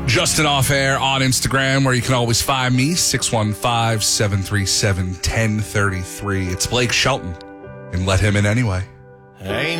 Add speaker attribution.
Speaker 1: Justin Off Air on Instagram, where you can always find me, 615-737-1033. It's Blake Shelton, and let him in anyway.
Speaker 2: Hey.